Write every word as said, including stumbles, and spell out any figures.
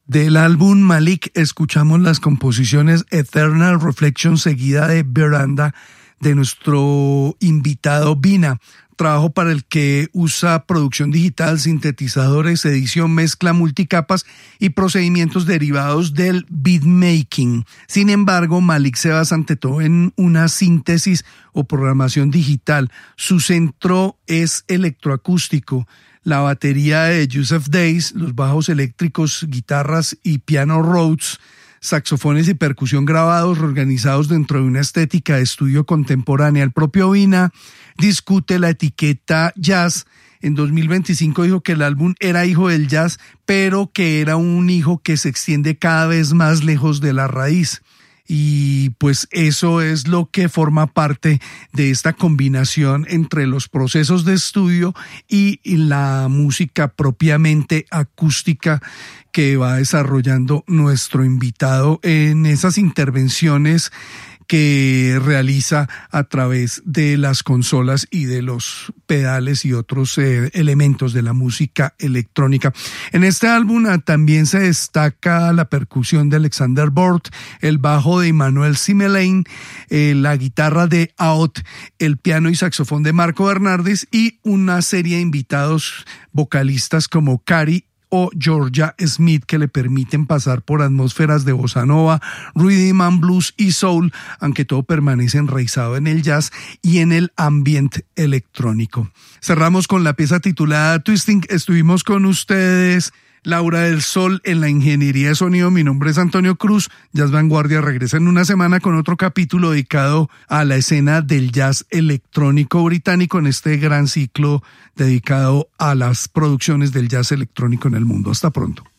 Del álbum Malik escuchamos las composiciones Eternal Reflection seguida de Veranda de nuestro invitado Vina, trabajo para el que usa producción digital, sintetizadores, edición, mezcla, multicapas y procedimientos derivados del beatmaking. Sin embargo, Malik se basa ante todo en una síntesis o programación digital. Su centro es electroacústico. La batería de Yusuf Days, los bajos eléctricos, guitarras y piano Rhodes, saxofones y percusión grabados, reorganizados dentro de una estética de estudio contemporánea. El propio Vina discute la etiqueta jazz. En dos mil veinticinco dijo que el álbum era hijo del jazz, pero que era un hijo que se extiende cada vez más lejos de la raíz. Y pues eso es lo que forma parte de esta combinación entre los procesos de estudio y la música propiamente acústica que va desarrollando nuestro invitado en esas intervenciones que realiza a través de las consolas y de los pedales y otros eh, elementos de la música electrónica. En este álbum ah, también se destaca la percusión de Alexander Bort, el bajo de Emmanuel Simelain, eh, la guitarra de Aot, el piano y saxofón de Marco Bernardes y una serie de invitados vocalistas como Cari o Georgia Smith, que le permiten pasar por atmósferas de bossa nova, rhythm and blues y soul, aunque todo permanece enraizado en el jazz y en el ambiente electrónico. Cerramos con la pieza titulada Twisting. Estuvimos con ustedes Laura del Sol en la ingeniería de sonido. Mi nombre es Antonio Cruz. Jazz Vanguardia regresa en una semana con otro capítulo dedicado a la escena del jazz electrónico británico en este gran ciclo dedicado a las producciones del jazz electrónico en el mundo. Hasta pronto.